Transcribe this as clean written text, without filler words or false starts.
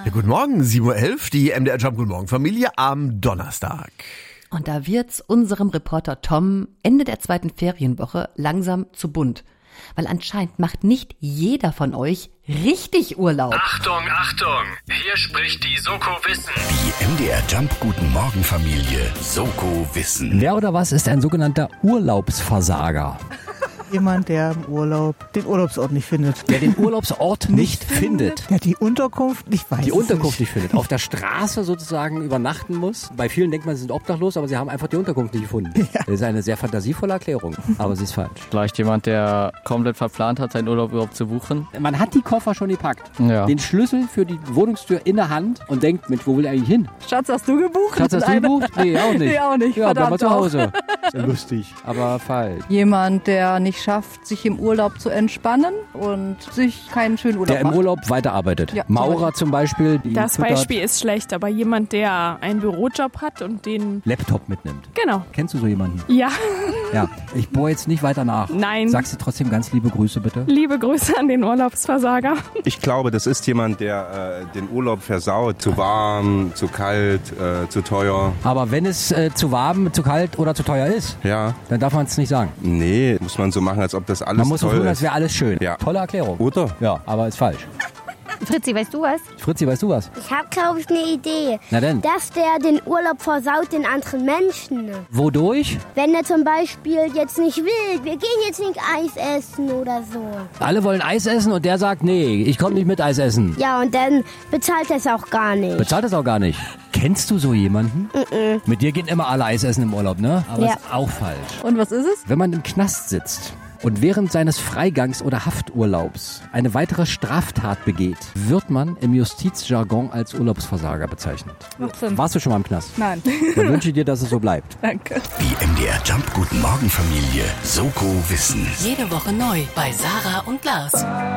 Ja, guten Morgen, 7:11 Uhr, die MDR Jump Guten Morgen Familie am Donnerstag. Und da wird's unserem Reporter Tom Ende der 2. Ferienwoche langsam zu bunt. Weil anscheinend macht nicht jeder von euch richtig Urlaub. Achtung, Achtung! Hier spricht die Soko Wissen. Die MDR Jump Guten Morgen Familie Soko Wissen. Wer oder was ist ein sogenannter Urlaubsversager? Jemand, der im Urlaub den Urlaubsort nicht findet. Der den Urlaubsort nicht findet. Der die Unterkunft nicht weiß. Die Unterkunft nicht findet. Auf der Straße sozusagen übernachten muss. Bei vielen denkt man, sie sind obdachlos, aber sie haben einfach die Unterkunft nicht gefunden. Ja. Das ist eine sehr fantasievolle Erklärung, aber sie ist falsch. Vielleicht jemand, der komplett verplant hat, seinen Urlaub überhaupt zu buchen. Man hat die Koffer schon gepackt. Ja. Den Schlüssel für die Wohnungstür in der Hand und denkt, Mensch, wo will er eigentlich hin? Schatz, hast du gebucht? Schatz, hast du gebucht? Nee, auch nicht. Nee, auch nicht. Ja, bleib mal Verdammt zu auch. Hause. Lustig, aber falsch. Jemand, der nicht schafft, sich im Urlaub zu entspannen und sich keinen schönen Urlaub Der im macht. Urlaub weiterarbeitet. Ja, Maurer zum Beispiel. Die Das füttert, Beispiel ist schlecht, aber jemand, der einen Bürojob hat und den... Laptop mitnimmt. Genau. Kennst du so jemanden? Ja, Ja. Ich bohre jetzt nicht weiter nach. Nein. Sagst du trotzdem ganz liebe Grüße, bitte? liebe Grüße an den Urlaubsversager. Ich glaube, das ist jemand, der den Urlaub versaut. Zu warm, zu kalt, zu teuer. Aber wenn es zu warm, zu kalt oder zu teuer ist, Ja, dann darf man es nicht sagen. nee, muss man so machen, als ob das alles Man muss so toll tun, als ist. wäre alles schön. Ja. Tolle Erklärung. Oder? Ja, aber ist falsch. Fritzi, weißt du was? Fritzi, weißt du was? Ich habe, glaube ich, eine Idee. Na denn? Dass der den Urlaub versaut den anderen Menschen. Wodurch? Wenn er zum Beispiel jetzt nicht will, wir gehen jetzt nicht Eis essen oder so. Alle wollen Eis essen und der sagt, nee, ich komme nicht mit Eis essen. Ja, und dann bezahlt er es auch gar nicht. Bezahlt das auch gar nicht. Kennst du so jemanden? Mit dir gehen immer alle Eis essen im Urlaub, ne? Aber Ja. ist auch falsch. Und was ist es? Wenn man im Knast sitzt und während seines Freigangs oder Hafturlaubs eine weitere Straftat begeht, wird man im Justizjargon als Urlaubsversager bezeichnet. Macht Sinn. Warst du schon mal im Knast? Nein. Dann wünsche ich dir, dass es so bleibt. Danke. Die MDR Jump Guten Morgen Familie Soko Wissen. Jede Woche neu bei Sarah und Lars.